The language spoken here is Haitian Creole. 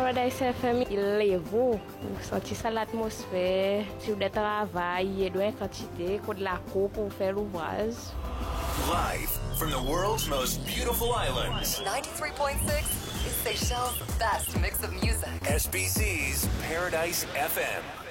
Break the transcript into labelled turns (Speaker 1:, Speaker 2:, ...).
Speaker 1: Paradise FM, il levou, senti ça l'atmosphère, si vous travaillez, de quantité, de la coupe pour faire l'ouvrage.
Speaker 2: Live from the world's most beautiful islands.
Speaker 3: 93.6 is Seychelles' best mix of music.
Speaker 2: SBC's Paradise FM.